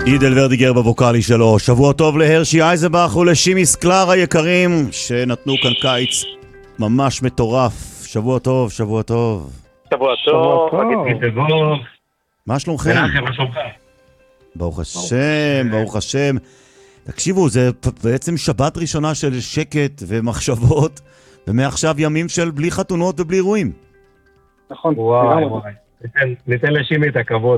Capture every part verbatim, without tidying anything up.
אידל ורדיגר בווקלי שלו. שבוע טוב להרשי אייזנבך ולשימי סקלר היקרים שנתנו כאן קיץ ממש מטורף. שבוע טוב, שבוע טוב. שבוע טוב, מה שלומכם? ברוך השם, ברוך השם. תקשיבו, זה בעצם שבת ראשונה של שקט ומחשבות, ומעכשיו ימים של בלי חתונות ובלי אירועים. נכון. וואי וואי, ניתן לשימי את הכבוד.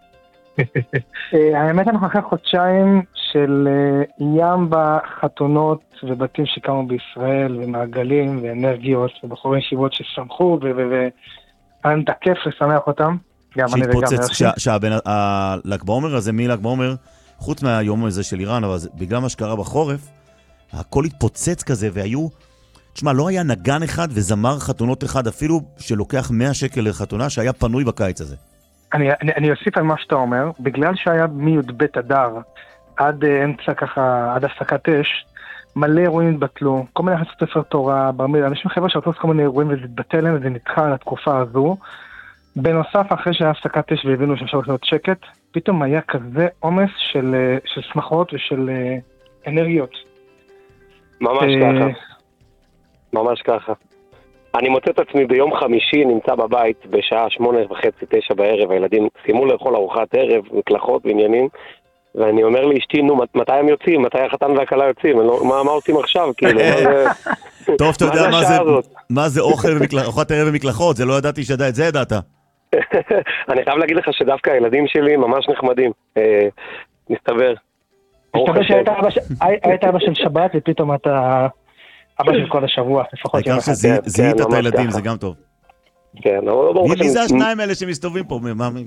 האמת אנחנו אחרי חודשיים של ים בחתונות ובתים שקמו בישראל ומעגלים ואנרגיות ובחורי ישיבות ששמחו והיה מתקף לשמח אותם. שהתפוצץ, שהל"ג בעומר הזה, מי ל"ג בעומר, חוץ מהיום הזה של איראן, אבל בגלל מה שקרה בחורף, הכל התפוצץ כזה והיו, תשמע, לא היה נגן אחד וזמר חתונות אחד, אפילו שלוקח מאה שקל לחתונה שהיה פנוי בקיץ הזה. אני, אני, אני אוסיף על מה שאתה אומר, בגלל שהיה מי"ב אדר עד אמצע ככה, עד הפסקת אש, מלא אירועים התבטלו, כל מיני חצות ספר תורה, ברמיל, אנשים חבר'ה שרצו כל מיני אירועים וזה התבטל להם וזה נדחה על התקופה הזו. בנוסף, אחרי שהיה הפסקת אש והבינו שאפשר לקנות שקט, פתאום היה כזה עומס של, של שמחות ושל אנרגיות. ממש ככה. ממש ככה. אני מוצא את עצמי ביום חמישי נמצא בבית בשעה שמונה וחצי, תשע בערב, הילדים סיימו לאכול ארוחת ערב, מקלחות ועניינים, ואני אומר לאשתי, נו, מתי הם יוצאים? מתי החתן והכלה יוצאים? מה, מה עושים עכשיו? כאילו, מה זה... טוב, אתה יודע מה זה, מה זה אוכל וארוחת ערב ומקלחות? זה לא ידעתי שידע, את זה ידעת. אני חייב להגיד לך שדווקא הילדים שלי ממש נחמדים. מסתבר. מסתבר שהיית אבא של שבת ופתאום אתה... אבא של כל השבוע, לפחות יום אחד. העיקר שזיהית את הילדים, זה גם טוב. כן, מי זה השניים האלה שמסתובבים פה?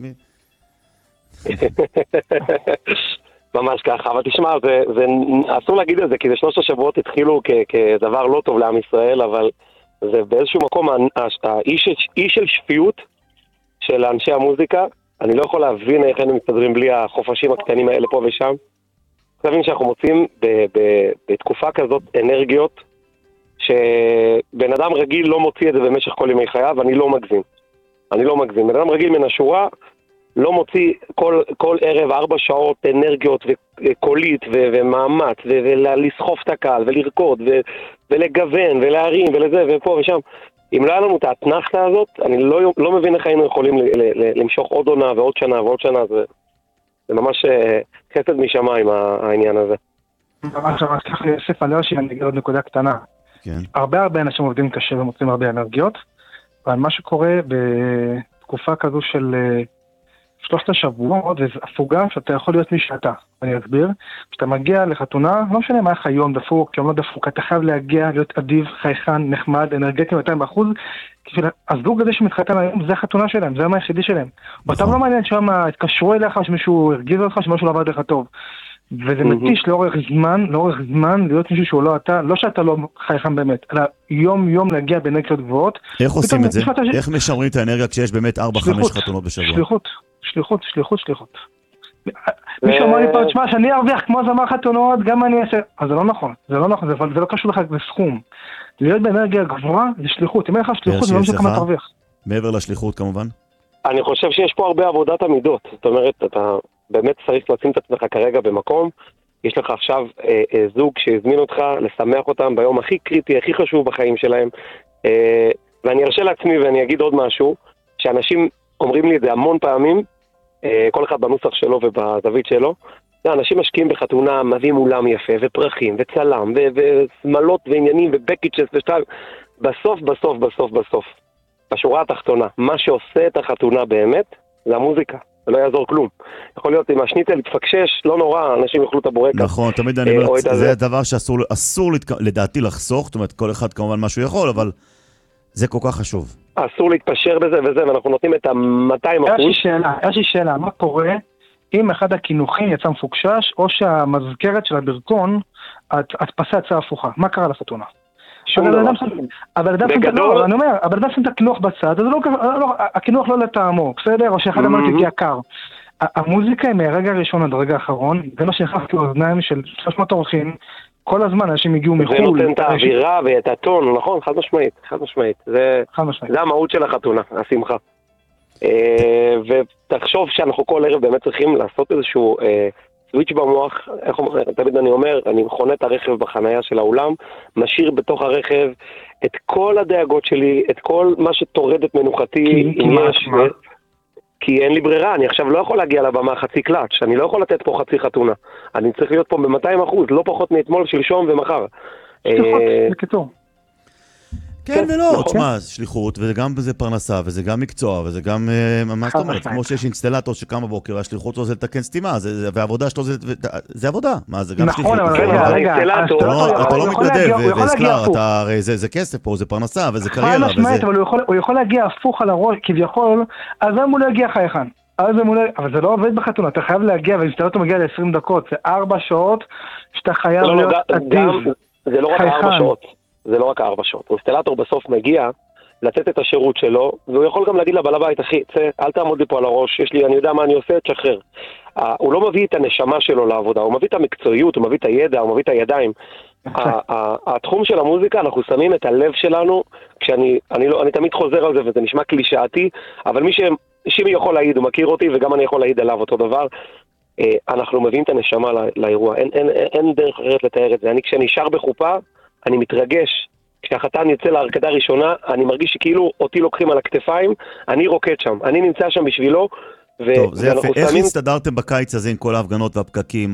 ממש ככה, אבל תשמע, אסור להגיד את זה, כי זה שלוש השבועות התחילו כדבר לא טוב לעם ישראל, אבל זה באיזשהו מקום, האיש של שפיות של אנשי המוזיקה, אני לא יכול להבין איך הם מסתדרים בלי החופשים הקטנים האלה פה ושם. אני מבין שאנחנו מוצאים בתקופה כזאת אנרגיות, שבן אדם רגיל לא מוציא את זה במשך כל ימי חייו, ואני לא מגזים. אני לא מגזים. בן אדם רגיל מן השורה לא מוציא כל, כל ערב ארבע שעות אנרגיות וקולית ו- ומאמץ, ו- ולסחוף את הקהל, ולרקוד, ו- ולגוון, ולהרים, ולזה, ופה ושם. אם לא היה לנו את האתנחתה הזאת, אני לא, לא מבין איך היינו יכולים ל- ל- ל- למשוך עוד עונה ועוד שנה ועוד שנה. זה, זה ממש חסד משמיים, העניין הזה. ממש ממש ככה יוסף עליה שאני אגיד עוד נקודה קטנה. כן. הרבה הרבה אנשים עובדים קשה ומוצאים הרבה אנרגיות, אבל מה שקורה בתקופה כזו של שלושת השבועות, זה הפוגה שאתה יכול להיות מי שאתה. אני אסביר, כשאתה מגיע לחתונה, לא משנה מה איך היום דפוק, יום לא דפוק, אתה חייב להגיע, להיות אדיב, חייכן, נחמד, אנרגטי מאתיים אחוז, כי הזוג הזה שמתחתן היום, זה החתונה שלהם, זה היום היחידי שלהם. ואתם לא מעניין שם, התקשרו אליך, שמישהו הרגיז אותך, שמשהו לא עבד לך טוב. וזה מתיש לאורך זמן, לאורך זמן, להיות מישהו שהוא לא אתה, לא שאתה לא חייכם באמת, אלא יום יום להגיע באנרגיות גבוהות. איך עושים את זה? איך משמרים את האנרגיה כשיש באמת ארבע חמש חתונות בשבוע? שליחות, שליחות, שליחות, שליחות. מישהו אמר לי פעם, תשמע, שאני ארוויח כמו זמר חתונות, גם אני אעשה, אז זה לא נכון, זה לא נכון, זה לא קשור לך בסכום. להיות באנרגיה גבוהה זה שליחות, אם אין לך שליחות זה לא משהו כמה תרוויח. מעבר לשליחות כמובן? אני חושב שיש פה הרבה עבודת עמידות, זאת אומרת, אתה באמת צריך לשים את עצמך כרגע במקום, יש לך עכשיו אה, אה, זוג שהזמין אותך לשמח אותם ביום הכי קריטי, הכי חשוב בחיים שלהם, אה, ואני ארשה לעצמי ואני אגיד עוד משהו, שאנשים אומרים לי את זה המון פעמים, אה, כל אחד בנוסח שלו ובזווית שלו, אנשים משקיעים בחתונה, מביאים אולם יפה ופרחים וצלם ושמלות ועניינים ובקיצ'ס ושטל, בסוף בסוף בסוף בסוף, בשורה התחתונה, מה שעושה את החתונה באמת זה המוזיקה. זה לא יעזור כלום. יכול להיות, אם השניצל יתפקשש, לא נורא, אנשים יאכלו את הבורקה. נכון, תמיד אני אומר, זה דבר שאסור לדעתי לחסוך, זאת אומרת, כל אחד כמובן משהו יכול, אבל זה כל כך חשוב. אסור להתפשר בזה וזה, ואנחנו נותנים את ה-מאתיים אחוז. יש לי שאלה, יש לי שאלה, מה קורה אם אחד הכינוחים יצא מפוקשש, או שהמזכרת של הברכון, הדפסה יצאה הפוכה? מה קרה לחתונה? אבל אדם שם את הכינוח בצד, אז הכינוח לא לטעמו, בסדר? או שאחד אמרת הגיע קר. המוזיקה היא מהרגע הראשון עד הרגע האחרון, זה מה שנכנס לאוזניים של שלוש מאות אורחים, כל הזמן אנשים הגיעו מחול. זה נותן את האווירה ואת הטון, נכון? חד משמעית, חד משמעית. זה המהות של החתונה, השמחה. ותחשוב שאנחנו כל ערב באמת צריכים לעשות איזשהו סוויץ' במוח, איך אומר, תמיד אני אומר, אני מכונה את הרכב בחנייה של האולם, משאיר בתוך הרכב את כל הדאגות שלי, את כל מה שתורד את מנוחתי, כי, כי מה, יש, מה? ו... כי אין לי ברירה, אני עכשיו לא יכול להגיע לבמה חצי קלאץ', אני לא יכול לתת פה חצי חתונה, אני צריך להיות פה ב-מאתיים אחוז, לא פחות מאתמול, שלשום ומחר. שליחות, בקיצור. כן ולא, תשמע, שליחות, וגם זה פרנסה, וזה גם מקצוע, וזה גם, מה זאת אומרת, כמו שיש אינסטלטור שקם בבוקר, השליחות שלו זה לתקן סתימה, והעבודה שלו זה עבודה, מה זה גם שליחות. נכון, אבל רגע, רגע, אתה לא מתנדב, וסקלר, זה כסף פה, זה פרנסה, וזה קריירה. אבל הוא יכול להגיע הפוך על הראש, כביכול, אז למה הוא לא יגיע חייכן? אבל זה לא עובד בחתונה, אתה חייב להגיע, ואינסטלטור מגיע ל-עשרים דקות, זה ארבע שעות שאתה חייב להיות עדיף. זה לא רק ארבע שעות. זה לא רק ארבע שעות. אינסטלטור בסוף מגיע לתת את השירות שלו, והוא יכול גם להגיד לבעל הבית, אחי, צא, אל תעמוד לי פה על הראש, יש לי, אני יודע מה אני עושה, תשחרר. Uh, הוא לא מביא את הנשמה שלו לעבודה, הוא מביא את המקצועיות, הוא מביא את הידע, הוא מביא את הידיים. התחום של המוזיקה, אנחנו שמים את הלב שלנו, כשאני אני לא, אני תמיד חוזר על זה, וזה נשמע קלישאתי, אבל מי שמי יכול להעיד, הוא מכיר אותי, וגם אני יכול להעיד עליו אותו דבר, uh, אנחנו מביאים את הנשמה לא, לאירוע, אין, אין, אין, אין דרך אחרת לתאר את זה. אני כשאני שר בחופה, אני מתרגש. כשהחתן יוצא להרקדה ראשונה, אני מרגיש שכאילו אותי לוקחים על הכתפיים, אני רוקד שם, אני נמצא שם בשבילו, ו... טוב, זה יפה. איך הסתדרתם בקיץ הזה עם כל ההפגנות והפקקים?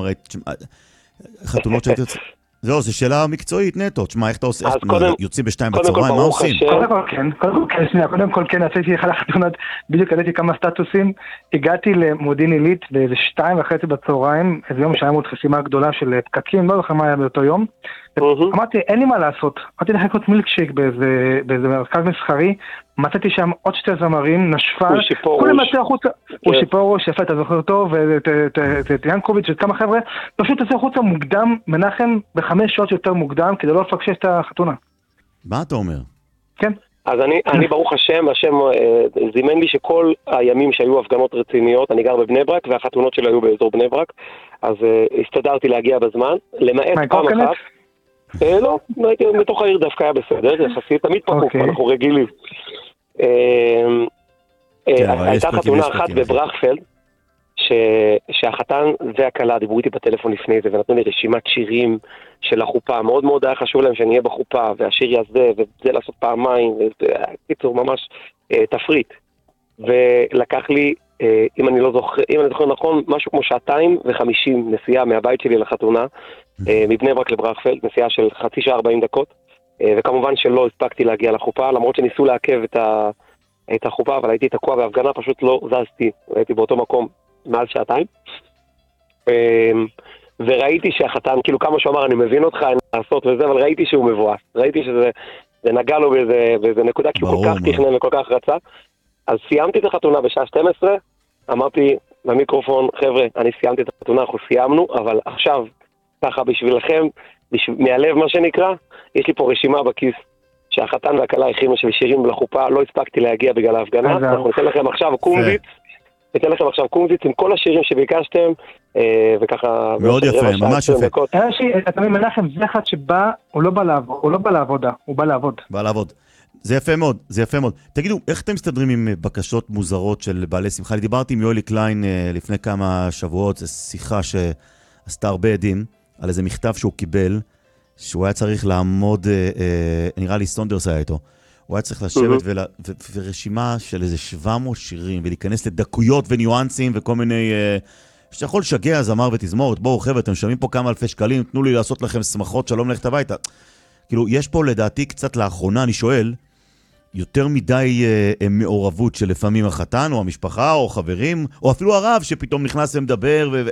חתונות שהייתי יוצא... זהו, זו שאלה מקצועית נטו. תשמע, איך אתה עושה? יוצאים בשתיים בצהריים, מה עושים? קודם כל כן, קודם כל כן, קודם כל כן, עשיתי אחד החתונות, בדיוק עליתי כמה סטטוסים, הגעתי למודיעין עילית באיזה שתיים וחצי בצהריים, איזה יום שהיה מאוד חסימה גדולה של פקקים, לא זוכר מה היה באותו יום, אמרתי, אין לי מה לעשות, אמרתי לך לקנות מילקשייק באיזה מרכז מסחרי, מצאתי שם עוד שתי זמרים, נשפה, כולם יצאו החוצה, הוא שיפורוש, יפה, אתה זוכר אותו, ואת ינקוביץ' וכמה חבר'ה, פשוט יצאו החוצה מוקדם, מנחם, בחמש שעות יותר מוקדם, כדי לא לפקשש את החתונה. מה אתה אומר? כן. אז אני, אני ברוך השם, השם זימן לי שכל הימים שהיו הפגנות רציניות, אני גר בבני ברק, והחתונות שלי היו באזור בני ברק, אז הסתדרתי להגיע בזמן, למעט פעם אחת. לא, הייתי בתוך העיר דווקא היה בסדר, יחסית, תמיד פקוק, אנחנו רגילים. הייתה חתונה אחת בברכפלד, שהחתן והקלה דיברו איתי בטלפון לפני זה, ונתנו לי רשימת שירים של החופה, מאוד מאוד היה חשוב להם שאני אהיה בחופה, והשיר יעזה, וזה לעשות פעמיים, קיצור, ממש תפריט. ולקח לי, אם אני לא זוכר, אם אני זוכר נכון, משהו כמו שעתיים וחמישים נסיעה מהבית שלי לחתונה, מבני ברק לברכפלד, נסיעה של חצי שעה ארבעים דקות, וכמובן שלא הספקתי להגיע לחופה, למרות שניסו לעכב את, ה, את החופה, אבל הייתי תקוע בהפגנה, פשוט לא זזתי, הייתי באותו מקום מעל שעתיים, וראיתי שהחתן, כאילו כמה שהוא אמר, אני מבין אותך, אני לעשות וזה, אבל ראיתי שהוא מבואס, ראיתי שזה זה נגע לו באיזה, באיזה נקודה, כי הוא כל כך תכנן וכל כך רצה, אז סיימתי את החתונה בשעה שתים עשרה, אמרתי במיקרופון, חבר'ה, אני סיימתי את החתונה, אנחנו סיימנו, אבל עכשיו, ככה בשבילכם, בשביל, מהלב מה שנקרא, יש לי פה רשימה בכיס, שהחתן והקלה הכינו של שירים לחופה, לא הספקתי להגיע בגלל ההפגנה, אנחנו ניתן לכם עכשיו קומזיץ, ניתן לכם עכשיו קומזיץ עם כל השירים שביקשתם, וככה... מאוד יפה, ממש יפה. אתה מבין, מנחם, זה אחד שבא, הוא לא בא לעבודה, הוא בא לעבוד. בא לעבוד. זה יפה מאוד, זה יפה מאוד. תגידו, איך אתם מסתדרים עם בקשות מוזרות של בעלי שמחה? אני דיברתי עם יואלי קליין לפני כמה שבועות, זו שיחה שעשתה הרבה עדים, על איזה מכתב שהוא קיבל, שהוא היה צריך לעמוד, נראה לי סונדרס היה איתו, הוא היה צריך לשבת ורשימה של איזה שבע מאות שירים, ולהיכנס לדקויות וניואנסים וכל מיני... שאתה יכול לשגע זמר ותזמורת, בואו חבר'ה, אתם שומעים פה כמה אלפי שקלים, תנו לי לעשות לכם שמחות, שלום ללכת הביתה. כאילו, יש פה לדעתי קצת לאחרונה, אני שואל, יותר מדי אה, מעורבות של לפעמים החתן, או המשפחה, או חברים, או אפילו הרב שפתאום נכנס ומדבר, ו...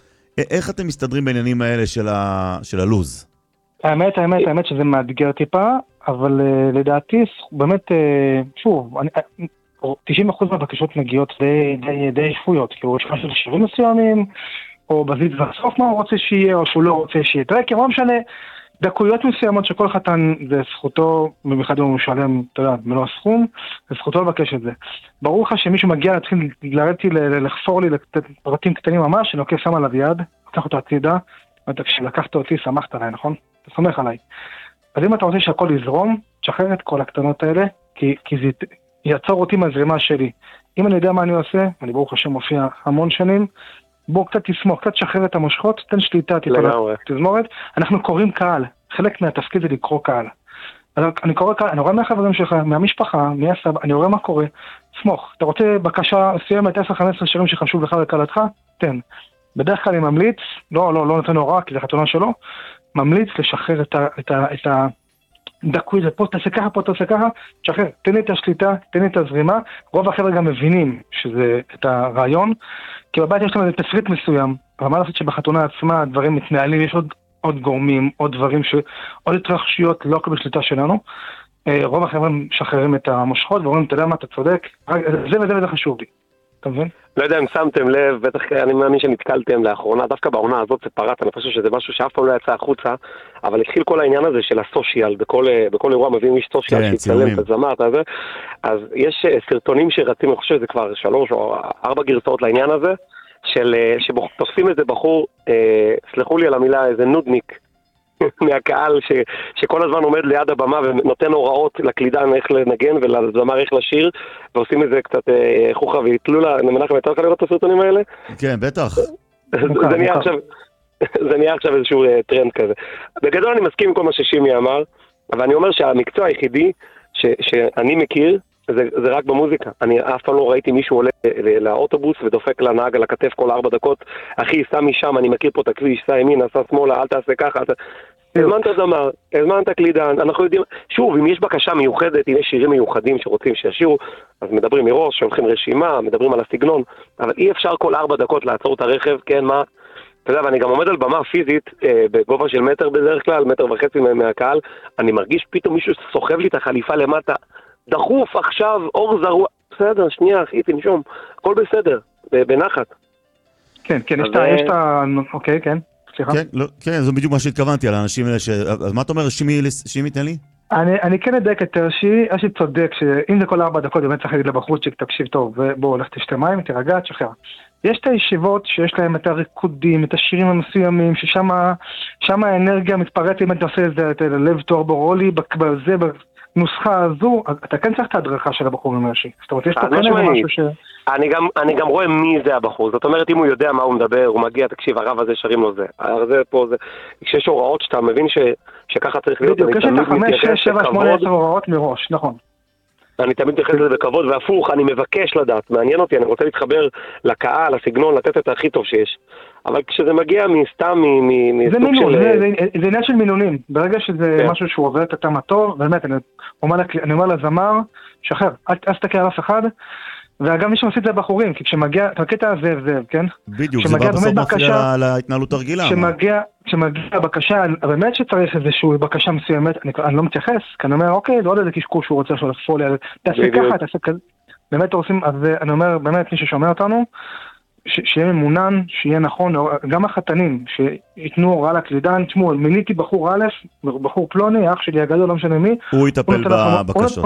איך אתם מסתדרים בעניינים האלה של, ה... של הלוז? האמת, האמת, האמת שזה מאתגר טיפה, אבל uh, לדעתי, באמת, uh, שוב, אני, תשעים אחוז מהבקשות מגיעות די, די, די שפויות, כאילו, יש משהו לשירים מסוימים, או בזית בסוף מה הוא רוצה שיהיה, או שהוא לא רוצה שיהיה טרקר, לא משנה, דקויות מסוימות שכל חתן זה זכותו, במיוחד אם הוא משלם, אתה יודע, מלוא הסכום, זה זכותו לבקש את זה. ברור לך שמישהו מגיע להתחיל לרדתי, לחפור לי לפרטים קטנים ממש, אני לוקח שם עליו יד, לקח אותו הצידה, וכשלקחת אותי, שמחת עליי, נכון? אתה סומך עליי. אז אם אתה רוצה שהכל יזרום, תשחרר את כל הקטנות האלה, כי, כי זה יעצור אותי מהזרימה שלי. אם אני יודע מה אני עושה, אני ברוך השם מופיע המון שנים, בוא קצת תסמוך, קצת שחרר את המושכות, תן שליטה, תזמורת. אנחנו קוראים קהל, חלק מהתפקיד זה לקרוא קהל. אני קורא קהל, אני רואה מהחברים שלך, מהמשפחה, מהסבא, אני רואה מה קורה, סמוך. אתה רוצה בקשה סיימת עשר חמש עשרה שירים שחשוב לך לקהלתך? תן. בדרך כלל אני ממליץ, לא, לא, לא נותן הוראה, כי זה חתונה שלו, ממליץ לשחרר את ה... את ה, את ה דקוי, זה פה תעשה ככה, פה תעשה ככה, תשחרר, תן לי את השליטה, תן לי את הזרימה, רוב החבר'ה גם מבינים שזה את הרעיון, כי בבית יש לנו תפריט מסוים, אבל מה לעשות שבחתונה עצמה הדברים מתנהלים, יש עוד, עוד גורמים, עוד דברים, ש... עוד התרחשויות לא כל בשליטה שלנו, רוב החבר'ה משחררים את המושכות, ואומרים, אתה יודע מה, אתה צודק, זה וזה וזה חשוב לי, אתה מבין? לא יודע אם שמתם לב, בטח אני מאמין שנתקלתם לאחרונה, דווקא בעונה הזאת זה פרט, אני חושב שזה משהו שאף פעם לא יצא החוצה, אבל התחיל כל העניין הזה של הסושיאל, בכל, בכל אירוע מביאים איש סושיאל כן, שיצלם את הזמרת הזה, אז יש סרטונים שרצים, אני חושב שזה כבר שלוש או ארבע גרסאות לעניין הזה, של, שתופסים איזה בחור, אה, סלחו לי על המילה, איזה נודניק, מהקהל ש, שכל הזמן עומד ליד הבמה ונותן הוראות לקלידן איך לנגן ולזמר איך לשיר, ועושים איזה קצת אה, חוכה והתלו לה, מנחם, אתה יכול לראות את הסרטונים האלה? כן, בטח. זה נהיה עכשיו, זה נהיה עכשיו איזשהו אה, טרנד כזה. בגדול אני מסכים עם כל מה ששימי אמר, אבל אני אומר שהמקצוע היחידי ש, שאני מכיר, זה, זה רק במוזיקה. אני אף פעם לא ראיתי מישהו עולה לאוטובוס ודופק לנהג על הכתף כל ארבע דקות. אחי, סע משם, אני מכיר פה את הכביש, סע ימינה, סע שמאלה, אל תעשה ככה. הזמנת זמר, הזמנת קלידן, אנחנו יודעים, שוב, אם יש בקשה מיוחדת, אם יש שירים מיוחדים שרוצים שישירו, אז מדברים מראש, שולחים רשימה, מדברים על הסגנון, אבל אי אפשר כל ארבע דקות לעצור את הרכב, כן, מה? אתה יודע, ואני גם עומד על במה פיזית, אה, בגובה של מטר בדרך כלל, מטר וחצי מהקהל, אני מרגיש פתאום מישהו סוחב לי את החליפה למטה, דחוף עכשיו, אור זרוע, בסדר, שנייה אחי, תנשום, הכל בסדר, בנחת. כן, כן, יש את ה... אוקיי, כן, סליחה. כן, לא, כן, זה בדיוק מה שהתכוונתי על האנשים האלה, ש... אז מה אתה אומר, שימי, שימי, תן לי? אני, אני כן אדייק את תרשי, אשי צודק, שאם זה כל ארבע דקות, באמת צריך להגיד לבחורצ'יק, תקשיב טוב, ובוא, הולך תשתה מים, תירגע, תשחרר. יש את הישיבות שיש להם את הריקודים, את השירים המסוימים, ששם האנרגיה מתפרצת, אם אתה עושה את הלב טורבורולי, בזה, בנוסחה הזו, אתה כן צריך את ההדרכה של הבחור ממרשי. זאת אומרת, יש פה כן משהו ש... אני גם, אני גם רואה מי זה הבחור, זאת אומרת, אם הוא יודע מה הוא מדבר, הוא מגיע, תקשיב, הרב הזה שרים לו זה, זה פה, זה, כשיש הוראות שאתה מבין ש, שככה צריך להיות, בדיוק, יש את החמש, שש, שבע, שמונה, עשר הוראות מראש, נכון. אני תמיד מתייחס לזה בכבוד, והפוך, אני מבקש לדעת, מעניין אותי, אני רוצה להתחבר לקהל, לסגנון, לתת את הכי טוב שיש. אבל כשזה מגיע מסתם, מסוג של... של... זה עניין של מינונים. ברגע שזה משהו שהוא עובר את הטעם הטוב, באמת, אני אומר לזמר, שחרר, אל תסתכל על אף אחד, ואגב מי שמעשית זה הבחורים, כי כשמגיע, אתה מכיר את הזאב זאב, כן? בדיוק, זה בא בסוף מפריע להתנהלות הרגילה. כשמגיע בקשה, באמת שצריך איזושהי בקשה מסוימת, אני לא מתייחס, כי אני אומר, אוקיי, זה עוד איזה קשקוש שהוא רוצה שלו לפוליה, תעשה ככה, תעשה כזה, באמת עושים, אז אני אומר, באמת מי ששומע אותנו, שיהיה ממונן, שיהיה נכון, גם החתנים, שיתנו הוראה לקלידן, תשמעו, מיניתי בחור א', בחור פלוני, אח שלי הגדול, לא משנה מי, הוא יטפל בבקשות.